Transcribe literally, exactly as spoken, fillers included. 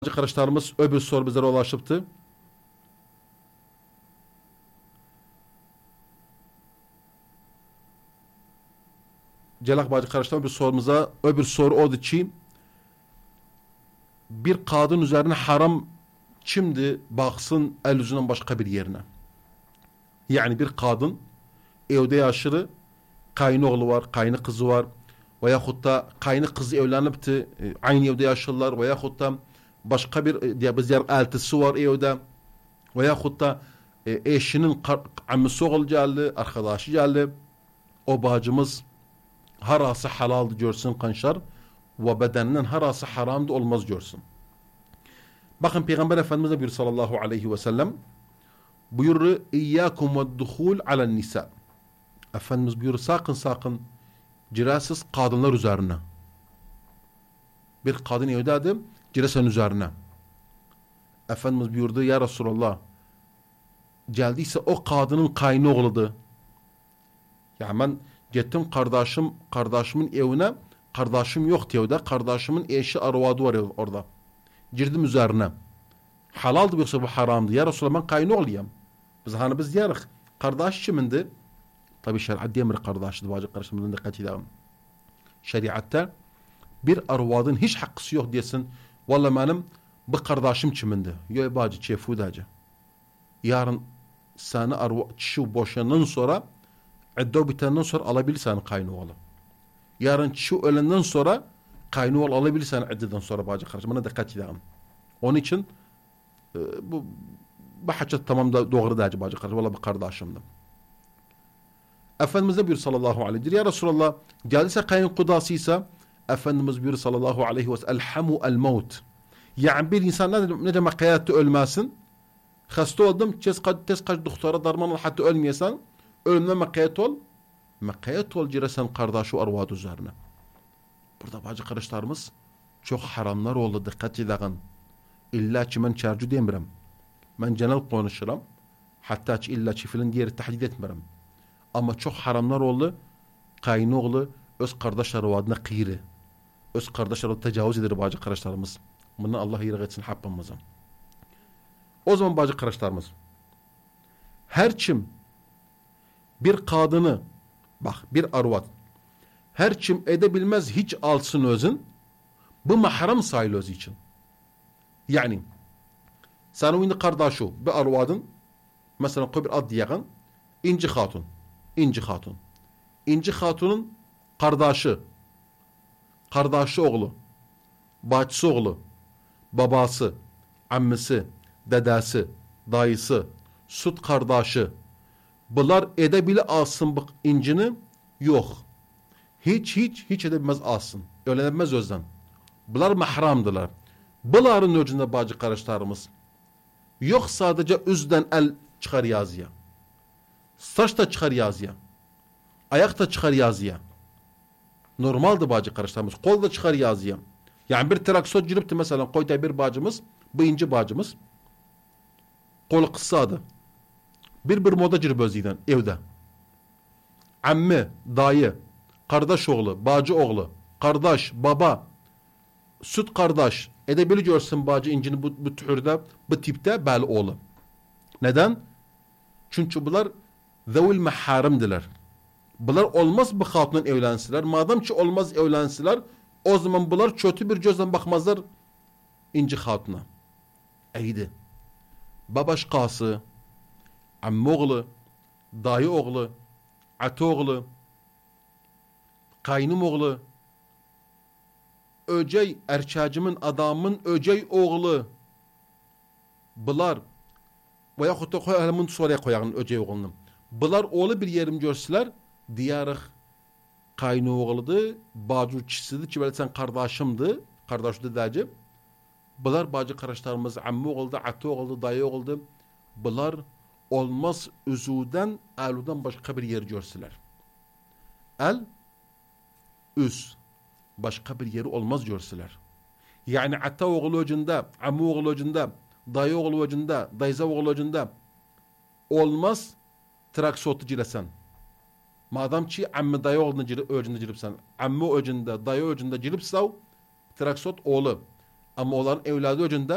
Arkadaşlarımız öbür soru bize ulaşıptı. Celak bacı kardeşlerim bir sorumuza öbür soru oldu ki bir kadın üzerine haram şimdi baksın el yüzünden başka bir yerine. Yani bir kadın evde yaşırı kaynı oğlu var, kaynı kızı var veyahut da kaynı kızı evlenip de aynı evde yaşırlar veyahut da başka bir diye biz yer eltisi var evde veyahut da e, eşinin ammisi oğlu geldi, arkadaşı geldi. O bacımız harası halaldı görsün kanşar ve bedeninden harası haramdı olmaz görsün. Bakın Peygamber Efendimiz buyuruyor sallallahu aleyhi ve sellem buyuruyor İyyâkum ve duhul alen nisa. Efendimiz buyuruyor sakın sakın cirasiz kadınlar üzerine. Bir kadın evdedir cirasen üzerine. Efendimiz buyurdu ya Resulallah geldiyse o kadının kaynı oğludur. Yani ben gittim kardeşim, kardeşimin evine, kardeşim yok evde, kardeşimin eşi arvadı var orada. Girdim üzerine. Halaldı yoksa bu haramdı. Ya Resulallah ben kaynı oğluyum. Biz hani biz diyarıq. Kardeş kimindi? Tabi şeriat demir kardeşdi. Bacı kardeşimizin dikkat edelim. Şeriatta bir arvadın hiç hakkısı yok diyesin. Vallahi benim bu kardeşim kimindi? Yok bacı çefudu hacı. Yarın seni arva, kişi boşandan sonra iddia bitenden sonra alabilirsen kaynı oğlu. Yarın kişi ölenden sonra kaynı oğlu alabilirsen iddiden sonra bacı kardeşim. Bana dikkat edelim. Onun için e, bu bu hacet tamam da doğru da bacı kardeşim. Vallahi bir kardeşimdim. Efendimiz de buyuruyor sallallahu aleyhi ve sellem. Ya Resulallah geldiyse kayınkodasıysa Efendimiz buyuruyor sallallahu aleyhi ve sellem. Elhamu el mevt. Yani bir insan ne, ne demek hayatta ölmesin? Hasta oldum. Tez kaç doktora darman ol hatta ölmeyesen ölümden mekkayet ol. Mekkayet ol ciresen kardeşi arvadı üzerine. Burada bacı kardeşlerimiz çok haramlar oldu. Dikkat edin. İlla ki ben çarcı demirim. Ben genel konuşurum. Hatta ki illa ki filan diğeri tahdid etmirim. Ama çok haramlar oldu. Kaynı oğlu öz kardeş arvadına kıyırı. Öz kardeş arvadına tecavüz edir bacı kardeşlerimiz. Bundan Allah yırık etsin hakkımıza. O zaman bacı kardeşlerimiz her kim bir kadını bak bir arvad her kim edebilmez hiç alsın özün bu mahram sayıl özü için. Yani sen oyunu kardeşi bir arvadın mesela koy bir ad diyeğin İnci Hatun. İnci Hatun. İnci Hatun'un kardeşi kardeşi oğlu bacısı oğlu babası ammisi dedesi dayısı süt kardeşi bunlar edebili alsın bu incini yok. Hiç hiç hiç edebilmez alsın. Öğrenemez özden. Bunlar mahramdılar. Bunların öcünde bacı kardeşlerimiz yok sadece üzden el çıkar yazıya. Saç da çıkar yazıya. Ayak da çıkar yazıya. Normaldi bacı kardeşlerimiz. Kol da çıkar yazıya. Yani bir traksot giripti mesela koyda bir bacımız bu inci bacımız kolu kısadı. Bir bir moda girip özüyle evde. Ammi, dayı, kardeş oğlu, bacı oğlu, kardeş, baba, süt kardeş edebili görsün bacı incini bu, bu türde, bu tipte bel oğlu. Neden? Çünkü bunlar zevil meharimdiler. Bunlar olmaz bu hatunun evlensiler. Madem ki olmaz evlensiler o zaman bunlar kötü bir gözden bakmazlar inci hatuna. İyiydi. Babaşkası, ammi oğlu, dayı oğlu, ati oğlu, kaynım oğlu, öcey erçacımın adamın öcey oğlu bunlar veyahut da koyalımın soruya koyalım öcey oğlunun. Bunlar oğlu bir yerim görsüler diyarıq kaynı oğludu, bacı kişisidir ki böyle sen kardeşimdi, kardeşdi diyeceğim. Bunlar bacı kardeşlerimiz ammi oğlu, ati oğlu, dayı oğlu. Bunlar olmaz üzüden, eludan başka bir yer görsüler. El, üz, başka bir yeri olmaz görsüler. Yani ata oğlu öcünde, ammi oğlu öcünde, dayı oğlu öcünde, dayıza oğlu öcünde olmaz traksotu cilesen. Madem ki ammi dayı oğlunu öcünde cilipsen, ammi öcünde, dayı öcünde cilipsav traksot oğlu. Ama onların evladı öcünde